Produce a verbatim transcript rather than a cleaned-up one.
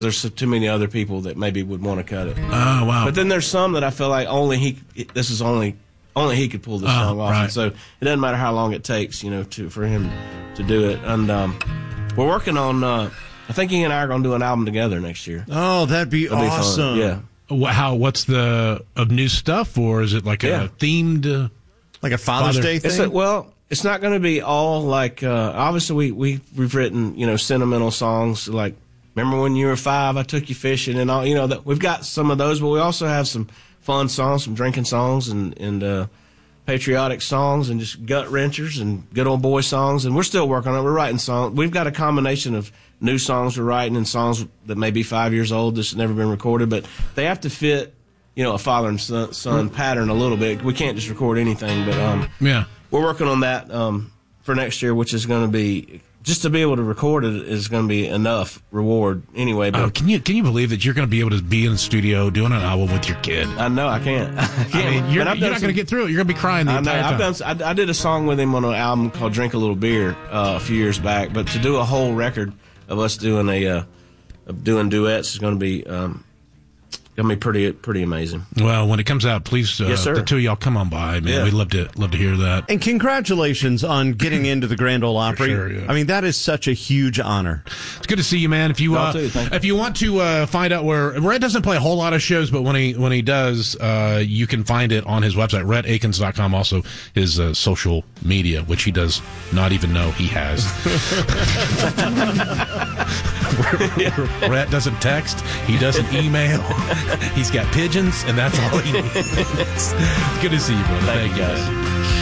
there's so, too many other people that maybe would want to cut it. Oh, wow. But then there's some that I feel like only he, this is only, only he could pull this Oh, song off. right. And so it doesn't matter how long it takes, you know, to, for him to do it. And, um, we're working on, uh, I think he and I are going to do an album together next year. Oh, that'd be That'd be fun. awesome. Yeah. Wh- How? What's the of new stuff, or is it like Yeah. a themed? Uh, Like a Father's Father- Day thing? It's a, well, it's not going to be all like, uh, obviously we, we, we've written, you know, sentimental songs like, remember when you were five, I took you fishing and all, you know, that we've got some of those, but we also have some fun songs, some drinking songs and, and, uh, patriotic songs and just gut wrenchers and good old boy songs. And we're still working on it. We're writing songs. We've got a combination of new songs we're writing and songs that may be five years old that's never been recorded, but they have to fit, you know, a father and son, son pattern a little bit. We can't just record anything, but, um, yeah. we're working on that, um, for next year, which is going to be, just to be able to record it is going to be enough reward anyway. But Oh, can you can you believe that you're going to be able to be in the studio doing an album with your kid? I know I can't. I can't. I mean, you're, But I've you're done not some- going to get through it. You're going to be crying the I know. entire time. I've done. I, I did a song with him on an album called "Drink a Little Beer" uh, a few years back. But to do a whole record of us doing a uh, of doing duets is going to be um, going to be pretty pretty amazing. Well, when it comes out, please, uh, Yes, sir. the two of y'all come on by, man. Yeah. We'd love to love to hear that. And congratulations on getting into the Grand Ole Opry. sure, yeah. I mean, that is such a huge honor. It's good to see you, man. If you Y'all uh, too, thank you. if you want to uh, find out where Rhett doesn't play a whole lot of shows, but when he when he does, uh, you can find it on his website, rhett akins dot com. Also, his uh, social media, which he does not even know he has. Rhett doesn't text. He doesn't email. He's got pigeons, and that's all he needs. Good to see you, brother. Thank Thank, you, you, guys. man.